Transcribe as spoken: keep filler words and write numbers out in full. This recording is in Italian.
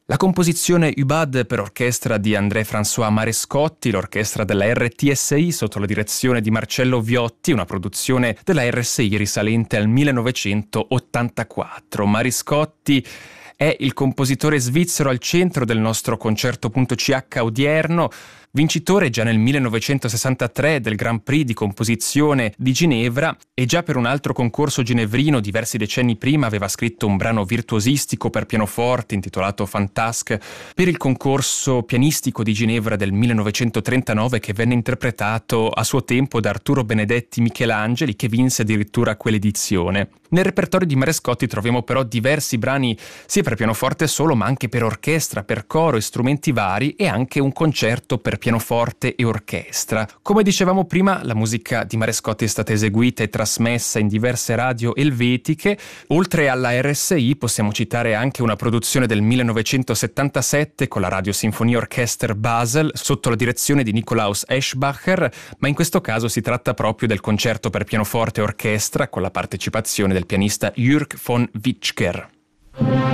La composizione Ubad per orchestra di André-François Marescotti, l'orchestra della R T S I sotto la direzione di Marcello Viotti, una produzione della R S I risalente al millenovecentottantaquattro. Marescotti è il compositore svizzero al centro del nostro concerto.ch odierno, vincitore già nel millenovecentosessantatré del Grand Prix di composizione di Ginevra, e già per un altro concorso ginevrino diversi decenni prima aveva scritto un brano virtuosistico per pianoforte intitolato Fantasque per il concorso pianistico di Ginevra del millenovecentotrentanove, che venne interpretato a suo tempo da Arturo Benedetti Michelangeli, che vinse addirittura quell'edizione. Nel repertorio di Marescotti troviamo però diversi brani sia per pianoforte solo, ma anche per orchestra, per coro e strumenti vari, e anche un concerto per pianoforte e orchestra. Come dicevamo prima, la musica di Marescotti è stata eseguita e trasmessa in diverse radio elvetiche. Oltre alla R S I possiamo citare anche una produzione del millenovecentosettantasette con la Radio Sinfonie Orchester Basel sotto la direzione di Nikolaus Eschbacher, ma in questo caso si tratta proprio del concerto per pianoforte e orchestra con la partecipazione del pianista Jürg von Witschger.